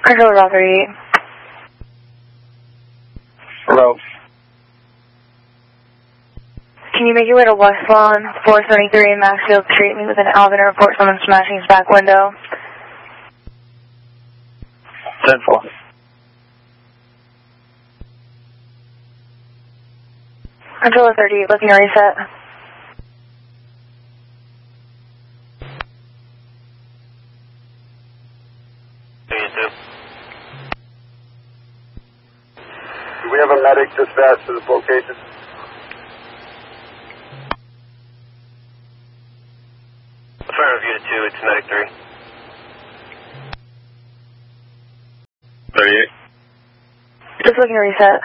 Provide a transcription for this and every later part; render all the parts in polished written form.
Control Route 38. Hello. Can you make your way to West Lawn, 473 Maxfield Street, meet with an Alvin and report someone smashing his back window? 10-4. Control 38, looking to reset. Do we have a medic dispatched to this location? Affirmative, Unit 2, it's medic 3. 38. Just looking to reset.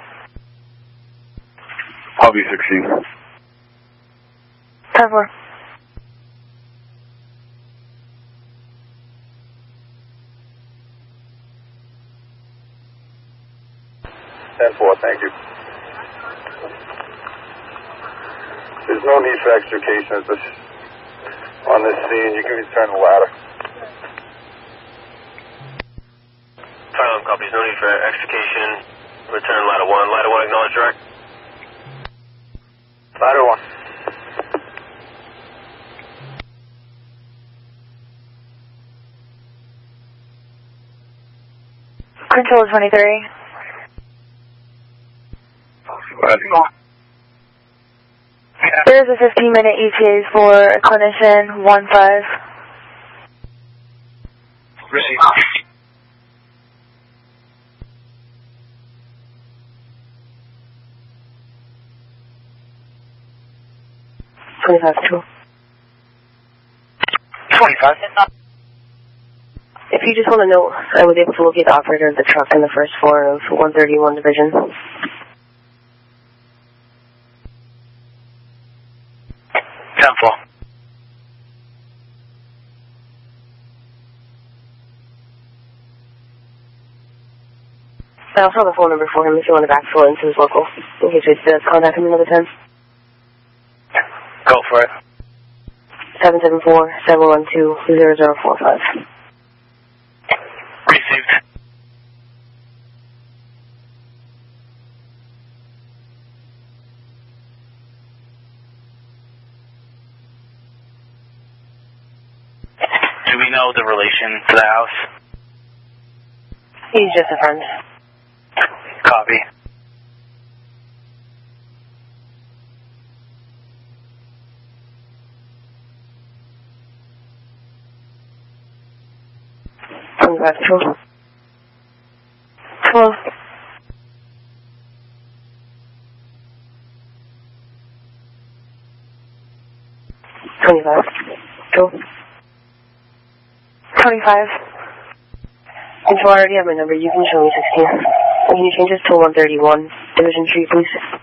I'll be 16. 10-4. Thank you. There's no need for extrication at this, on this scene. You can return the ladder. Silent copies, no need for extrication. Return ladder 1. Ladder 1, acknowledge direct. Ladder 1. Control 23. There's a 15-minute ETA for a clinician 1-5. Receive. If you just want to know, I was able to locate the operator of the truck in the first floor of 131 Division. 10-4. I also have a phone number for him if you want to backfill into his local, in case we have to contact him another time. Go for it. 774-712-0045. Received. Do we know the relation to the house? He's just a friend. Copy. Control. Hello. $25. Control. 25. Control, I already have my number. You can show me 16. Can you change this to 131 Division Street, please?